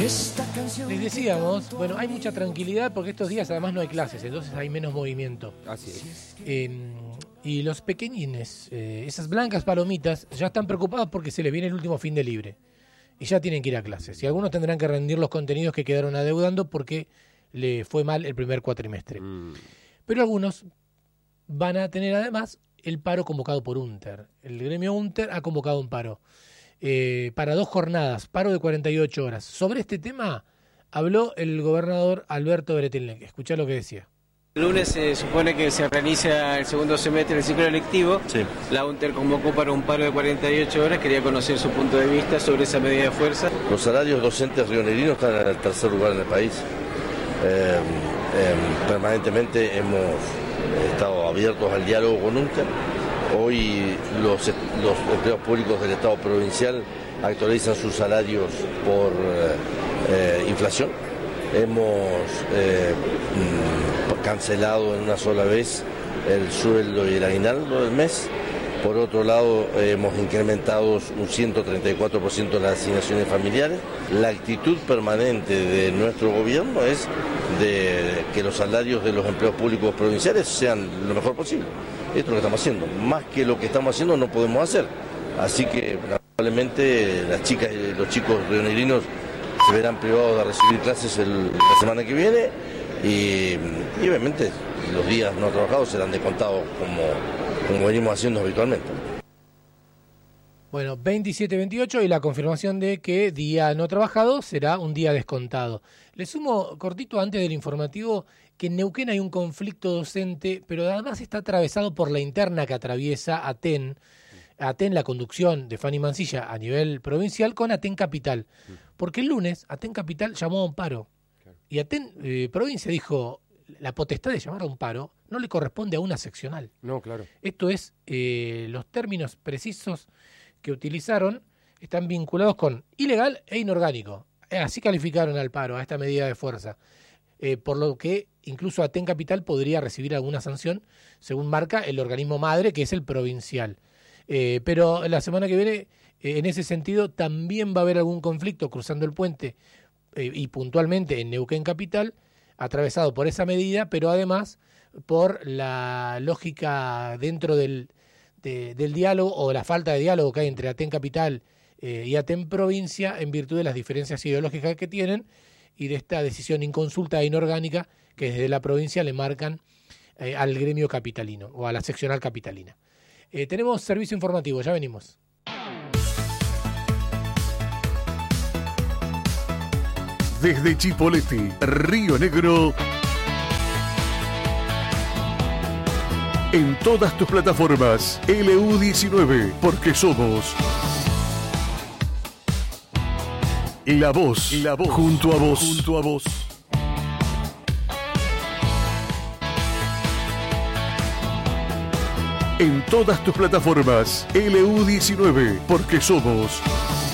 Les decíamos, bueno, hay mucha tranquilidad porque estos días además no hay clases, entonces hay menos movimiento. Así es. Y los pequeñines, esas blancas palomitas, ya están preocupados porque se les viene el último fin de libre. Y ya tienen que ir a clases. Y algunos tendrán que rendir los contenidos que quedaron adeudando porque le fue mal el primer cuatrimestre. Pero algunos van a tener además el paro convocado por UNTER. El gremio UNTER ha convocado un paro para 2 jornadas, paro de 48 horas. Sobre este tema habló el gobernador Alberto Beretilnec. Escuchá lo que decía. El lunes se supone que se reinicia el segundo semestre del ciclo electivo. Sí. La UNTER convocó para un paro de 48 horas. Quería conocer su punto de vista sobre esa medida de fuerza. Los salarios docentes rionegrinos están en el tercer lugar en el país. Permanentemente hemos estado abiertos al diálogo con UNTER. Hoy los empleados públicos del Estado provincial actualizan sus salarios por inflación. Hemos cancelado en una sola vez el sueldo y el aguinaldo del mes. Por otro lado, hemos incrementado un 134% de las asignaciones familiares. La actitud permanente de nuestro gobierno es de que los salarios de los empleados públicos provinciales sean lo mejor posible. Esto es lo que estamos haciendo. Más que lo que estamos haciendo no podemos hacer. Así que, lamentablemente, las chicas y los chicos rionegrinos se verán privados de recibir clases la semana que viene y obviamente los días no trabajados serán descontados como venimos haciendo habitualmente. Bueno, 27-28 y la confirmación de que día no trabajado será un día descontado. Le sumo cortito antes del informativo que en Neuquén hay un conflicto docente, pero además está atravesado por la interna que atraviesa ATEN, la conducción de Fanny Mansilla a nivel provincial con ATEN Capital. Porque el lunes ATEN Capital llamó a un paro. Y ATEN Provincia dijo, la potestad de llamar a un paro no le corresponde a una seccional. No, claro. Esto es, los términos precisos que utilizaron están vinculados con ilegal e inorgánico. Así calificaron al paro, a esta medida de fuerza. Por lo que incluso ATEN Capital podría recibir alguna sanción, según marca el organismo madre, que es el provincial. Pero la semana que viene, en ese sentido, también va a haber algún conflicto cruzando el puente y puntualmente en Neuquén Capital, atravesado por esa medida, pero además por la lógica dentro del diálogo o la falta de diálogo que hay entre ATEN Capital y ATEN Provincia en virtud de las diferencias ideológicas que tienen y de esta decisión inconsulta e inorgánica que desde la provincia le marcan al gremio capitalino o a la seccional capitalina. Tenemos servicio informativo, ya venimos. Desde Chipoleti, Río Negro, en todas tus plataformas, LU19, porque somos la voz, junto a vos. En todas tus plataformas, LU19, porque somos